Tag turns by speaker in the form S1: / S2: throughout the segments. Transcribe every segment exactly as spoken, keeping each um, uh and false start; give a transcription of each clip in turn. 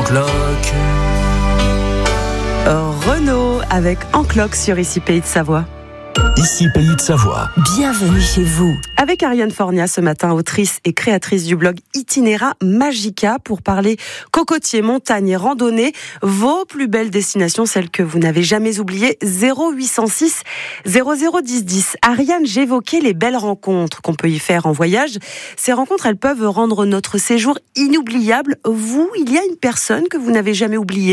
S1: En cloque.
S2: Renaud avec En cloque sur Ici Pays de Savoie.
S1: Ici Pays de Savoie.
S3: Bienvenue chez vous.
S2: Avec Ariane Fornia ce matin, autrice et créatrice du blog Itinera Magica, pour parler cocotiers, montagnes et randonnées, vos plus belles destinations, celles que vous n'avez jamais oubliées. Zéro huit cent six zéro zéro dix dix. Ariane, j'évoquais les belles rencontres qu'on peut y faire en voyage. Ces rencontres, elles peuvent rendre notre séjour inoubliable. Vous, il y a une personne que vous n'avez jamais oubliée ?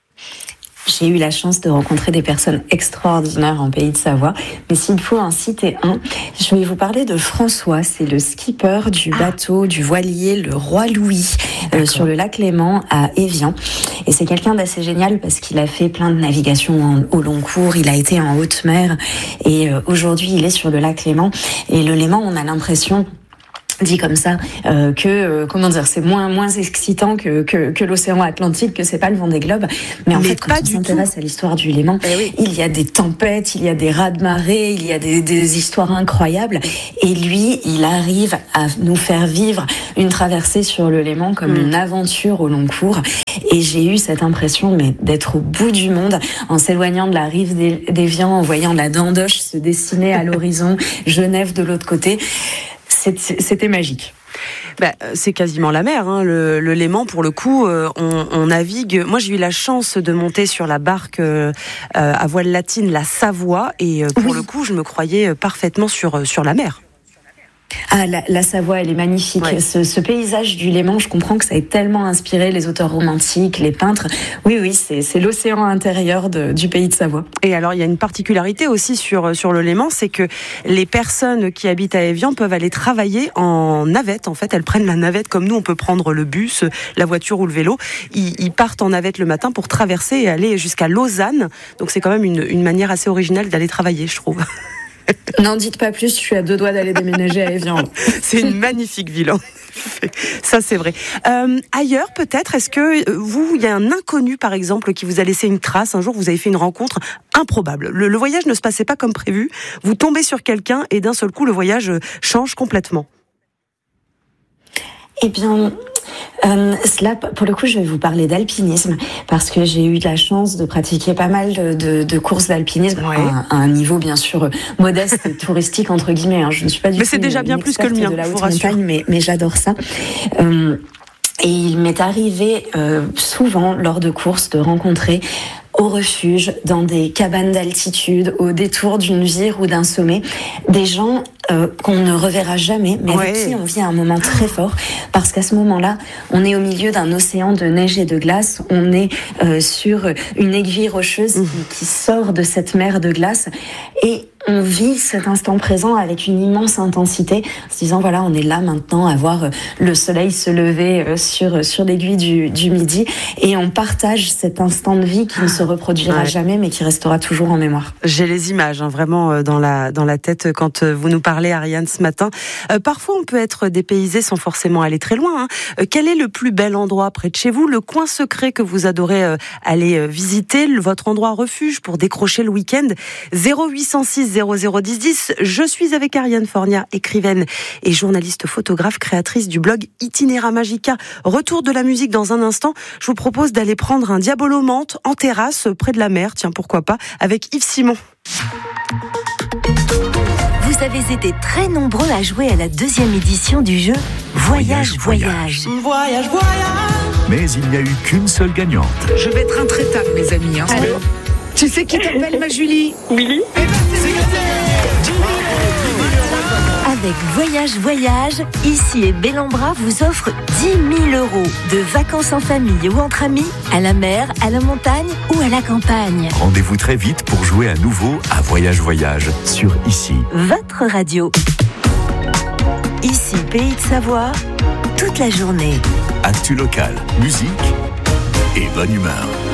S4: J'ai eu la chance de rencontrer des personnes extraordinaires en Pays de Savoie, mais s'il faut en citer un, je vais vous parler de François. C'est le skipper du bateau, du voilier, le Roi Louis, euh, sur le lac Léman à Évian. Et c'est quelqu'un d'assez génial parce qu'il a fait plein de navigations en, au long cours, il a été en haute mer et euh, aujourd'hui il est sur le lac Léman. Et le Léman, on a l'impression... dit comme ça euh, que euh, comment dire, c'est moins moins excitant que que, que l'océan Atlantique, que c'est pas le Vendée Globe, mais en
S2: mais
S4: fait quand on s'intéresse tout. à l'histoire du Léman,
S2: eh oui.
S4: il y a des tempêtes, il y a des raz-de-marée, il y a des, des histoires incroyables, et lui il arrive à nous faire vivre une traversée sur le Léman comme mmh. une aventure au long cours. Et j'ai eu cette impression mais d'être au bout du monde en s'éloignant de la rive d'Évian, en voyant la Dandoche se dessiner à l'horizon, Genève de l'autre côté. C'était magique.
S2: Bah, c'est quasiment la mer, hein. le, le Léman, pour le coup, euh, on, on navigue. Moi, j'ai eu la chance de monter sur la barque euh, à voile latine, la Savoie, et euh, pour oui. le coup, je me croyais parfaitement sur, sur la mer.
S4: Ah, la, la Savoie, elle est magnifique. Ouais. Ce, ce paysage du Léman, je comprends que ça ait tellement inspiré les auteurs romantiques, les peintres. Oui, oui, c'est, c'est l'océan intérieur de, du Pays de Savoie.
S2: Et alors, il y a une particularité aussi sur, sur le Léman, c'est que les personnes qui habitent à Évian peuvent aller travailler en navette. En fait, elles prennent la navette comme nous, on peut prendre le bus, la voiture ou le vélo. Ils, ils partent en navette le matin pour traverser et aller jusqu'à Lausanne. Donc, c'est quand même une, une manière assez originale d'aller travailler, je trouve.
S4: N'en dites pas plus, je suis à deux doigts d'aller déménager à Évian.
S2: C'est une magnifique ville, en effet. Ça, c'est vrai. Euh, ailleurs, peut-être, est-ce que vous, il y a un inconnu, par exemple, qui vous a laissé une trace? Un jour, vous avez fait une rencontre improbable. Le, le voyage ne se passait pas comme prévu. Vous tombez sur quelqu'un et d'un seul coup, le voyage change complètement.
S4: Eh bien... Euh, cela, pour le coup, je vais vous parler d'alpinisme parce que j'ai eu la chance de pratiquer pas mal de, de, de courses d'alpinisme ouais. à, à un niveau bien sûr modeste et touristique entre guillemets. Hein. Je ne suis pas du
S2: mais
S4: tout
S2: c'est déjà
S4: une,
S2: bien
S4: une
S2: plus que le mien,
S4: de la haute montagne, mais, mais j'adore ça. Euh, et il m'est arrivé euh, souvent lors de courses de rencontrer au refuge, dans des cabanes d'altitude, au détour d'une vire ou d'un sommet, des gens euh, qu'on ne reverra jamais, mais ouais. avec qui on vit un moment très fort, parce qu'à ce moment-là, on est au milieu d'un océan de neige et de glace, on est euh, sur une aiguille rocheuse mmh. qui, qui sort de cette mer de glace, et on vit cet instant présent avec une immense intensité, en se disant voilà, on est là maintenant à voir le soleil se lever sur, sur l'aiguille du, du midi, et on partage cet instant de vie qui ne se reproduira ouais. jamais, mais qui restera toujours en mémoire.
S2: J'ai les images hein, vraiment dans la, dans la tête quand vous nous parlez, Ariane, ce matin. Euh, parfois, on peut être dépaysé sans forcément aller très loin. Hein. Euh, quel est le plus bel endroit près de chez vous, le coin secret que vous adorez euh, aller euh, visiter, le, votre endroit refuge pour décrocher le week-end? Zéro huit cent six zéro zéro dix dix. Je suis avec Ariane Fornia, écrivaine et journaliste photographe, créatrice du blog Itinera Magica. Retour de la musique dans un instant. Je vous propose d'aller prendre un Diabolo menthe en terrasse près de la mer, tiens pourquoi pas, avec Yves Simon.
S3: Vous avez été très nombreux à jouer à la deuxième édition du jeu Voyage, Voyage.
S5: Voyage, voyage. voyage.
S1: Mais il n'y a eu qu'une seule gagnante.
S5: Je vais être intraitable, mes amis. Hein. Tu sais qui t'appelle, ma Julie?
S2: Oui.
S5: Eh ben, c'est gagné.
S3: Avec Voyage Voyage, Ici et Bellambra vous offre dix mille euros de vacances en famille ou entre amis, à la mer, à la montagne ou à la campagne.
S1: Rendez-vous très vite pour jouer à nouveau à Voyage Voyage sur Ici.
S3: Votre radio. Ici, Pays de Savoie, toute la journée.
S1: Actu local, musique et bonne humeur.